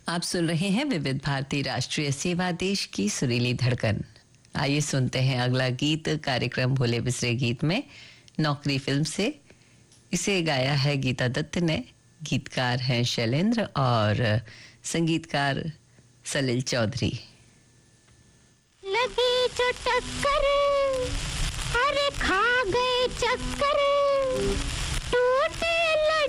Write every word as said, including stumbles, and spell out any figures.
आप सुन रहे हैं विविध भारती राष्ट्रीय सेवा देश की सुरीली धड़कन। आइए सुनते हैं अगला गीत कार्यक्रम भोले बिसरे गीत में नौकरी फिल्म से। इसे गाया है गीता दत्त ने, गीतकार हैं शैलेंद्र और संगीतकार सलिल चौधरी। लगी जो टक्कर अरे खा गए चक्कर टूटे